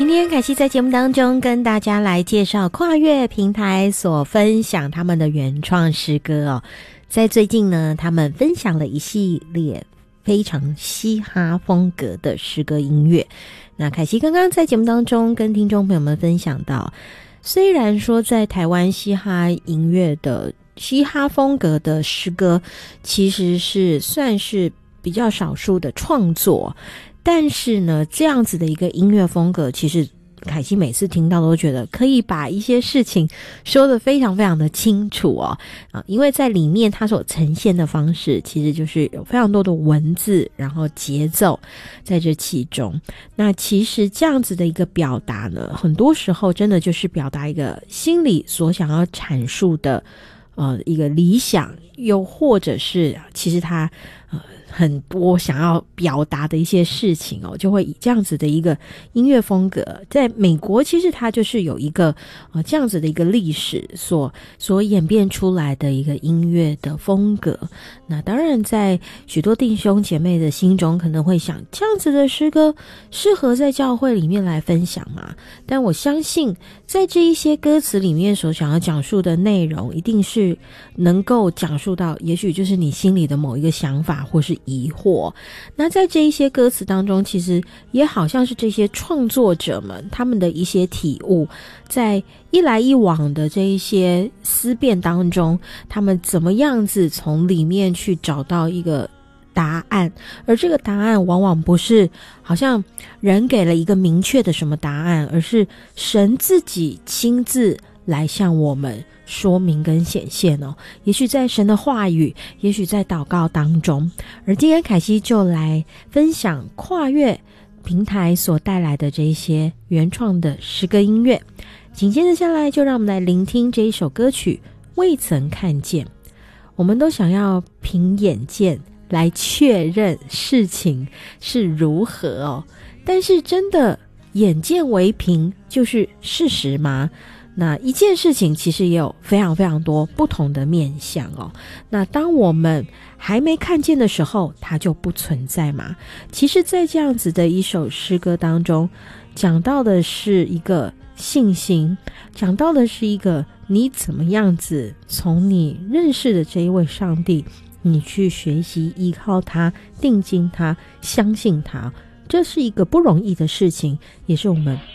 今天凯西在节目当中跟大家来介绍跨越平台所分享他们的原创诗歌哦。在最近呢，他们分享了一系列非常嘻哈风格的诗歌音乐。那凯西刚刚在节目当中跟听众朋友们分享到，虽然说在台湾嘻哈音乐的嘻哈风格的诗歌其实是算是比较少数的创作，但是呢，这样子的一个音乐风格，其实凯西每次听到都觉得可以把一些事情说得非常非常的清楚哦。因为在里面它所呈现的方式其实就是有非常多的文字，然后节奏在这其中。那其实这样子的一个表达呢，很多时候真的就是表达一个心里所想要阐述的一个理想，又或者是其实它很多想要表达的一些事情哦，就会以这样子的一个音乐风格。在美国其实它就是有一个这样子的一个历史所演变出来的一个音乐的风格。那当然在许多弟兄姐妹的心中可能会想，这样子的诗歌适合在教会里面来分享吗？但我相信在这一些歌词里面所想要讲述的内容，一定是能够讲述到也许就是你心里的某一个想法或是疑惑。那在这一些歌词当中，其实也好像是这些创作者们他们的一些体悟，在一来一往的这一些思辨当中，他们怎么样子从里面去找到一个答案。而这个答案往往不是好像人给了一个明确的什么答案，而是神自己亲自来向我们说明跟显现哦。也许在神的话语，也许在祷告当中。而今天凯西就来分享跨越平台所带来的这些原创的诗歌音乐。紧接着下来就让我们来聆听这一首歌曲《未曾看见》。我们都想要凭眼见来确认事情是如何哦，但是真的眼见为凭就是事实吗？那一件事情其实也有非常非常多不同的面向哦。那当我们还没看见的时候，它就不存在嘛。其实在这样子的一首诗歌当中，讲到的是一个信心，讲到的是一个你怎么样子从你认识的这一位上帝，你去学习依靠他，定睛他，相信他。这是一个不容易的事情，也是我们